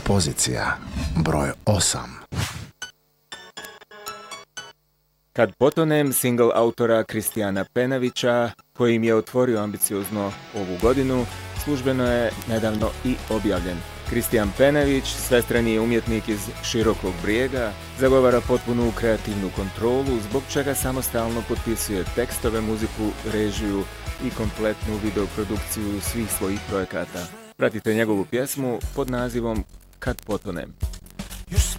Pozicija broj 8. Kad potonem, singl autora Kristijana Penavića, koji im je otvorio ambiciozno ovu godinu, službeno je nedavno i objavljen. Kristijan Penavić, svestrani umjetnik iz Širokog Brijega, zagovara potpunu kreativnu kontrolu, zbog čega samostalno potpisuje tekstove, muziku, režiju i kompletnu videoprodukciju svih svojih projekata. Pratite njegovu pjesmu pod nazivom Kad potonem. Još